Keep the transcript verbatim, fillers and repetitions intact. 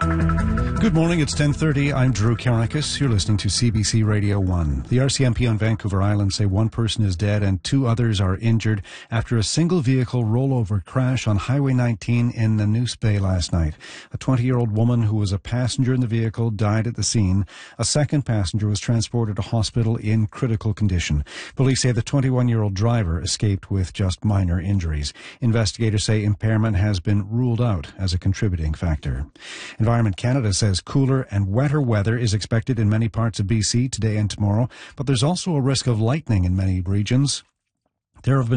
Good morning, it's ten thirty. I'm Drew Karakis. You're listening to C B C Radio one. The R C M P on Vancouver Island say one person is dead and two others are injured after a single-vehicle rollover crash on Highway nineteen in Nanoose Bay last night. A twenty-year-old woman who was a passenger in the vehicle died at the scene. A second passenger was transported to hospital in critical condition. Police say the twenty-one-year-old driver escaped with just minor injuries. Investigators say impairment has been ruled out as a contributing factor. Environment Canada says cooler and wetter weather is expected in many parts of B C today and tomorrow, but there's also a risk of lightning in many regions. There have been